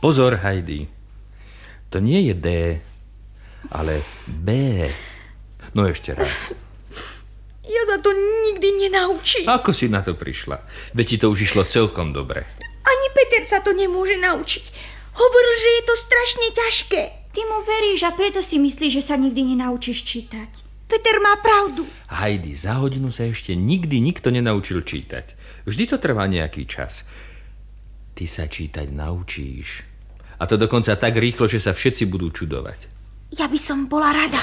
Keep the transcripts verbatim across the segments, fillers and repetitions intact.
Pozor, Heidi. To nie je D, ale B. No ešte raz. Ja sa to nikdy nenaučím. Ako si na to prišla? Veď ti to už išlo celkom dobre. Ani Peter sa to nemôže naučiť. Hovoril, že je to strašne ťažké. Ty mu veríš a preto si myslíš, že sa nikdy nenaučíš čítať. Peter má pravdu. Heidi, za hodinu sa ešte nikdy nikto nenaučil čítať. Vždy to trvá nejaký čas. Ty sa čítať naučíš. A to dokonca tak rýchlo, že sa všetci budú čudovať. Ja by som bola rada.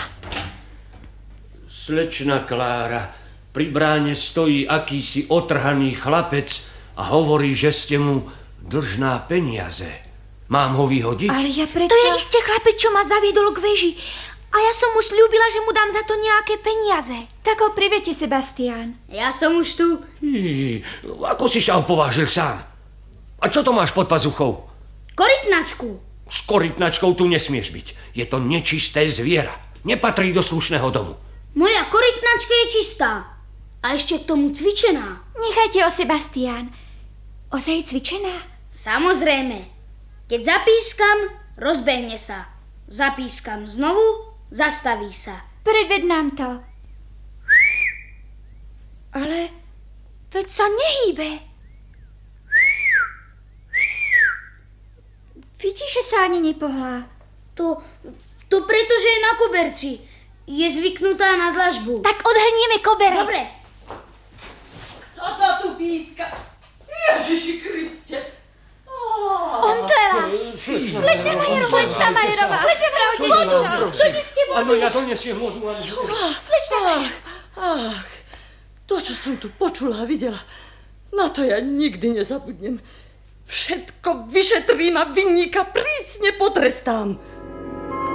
Slečna Klára, pri bráne stojí akýsi otrhaný chlapec a hovorí, že ste mu dlžná peniaze. Mám ho vyhodiť? Ale ja predsa... To je isté chlapec, čo ma zaviedol k veži. A ja som mu sľúbila, že mu dám za to nejaké peniaze. Tak ho priviete, Sebastián. Ja som už tu. Jí, ako si sa opovážil sám? A čo to máš pod pazuchou? Korytnačku. S korytnačkou tu nesmieš byť. Je to nečisté zviera. Nepatrí do slušného domu. Moja korytnačka je čistá. A ešte k tomu cvičená. Nechajte ho, Sebastián. Ozaj je cvičená? Samozrejme. Keď zapískam, rozbehne sa. Zapískam znovu, zastaví sa. Predved nám to. Ale veď sa nehýbe. Vidíš, že sa ani nepohlá. To, to preto, že je na koberci. Je zvyknutá na dlažbu. Tak odhrnieme koberec. Dobre. A tá tu píska. Ježiši Kriste. On teda. Slečna Majerová. Slečna Majerová. Slečna Pravdeniča. Doneste vodu. Áno, ja donesiem vodu. Slečna Majerová. Ach, to, čo som tu počula a videla, na to ja nikdy nezabudnem. Všetko vyšetrím a vinníka prísne potrestám.